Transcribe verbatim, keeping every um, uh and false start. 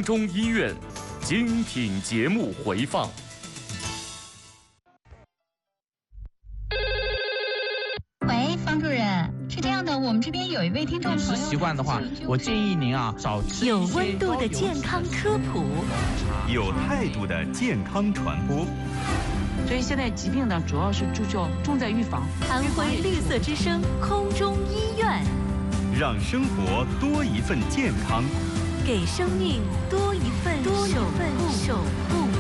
中医院精品节目回放。 喂，方主任，是这样的，我们这边有一位听众朋友， 饮食习惯的话，我建议您啊少吃有温度的健康科普， 有态度的健康传播。 所以现在疾病呢，主要是注重重在预防。 安徽绿色之声空中医院， 让生活多一份健康， 给生命多一份多一份守护。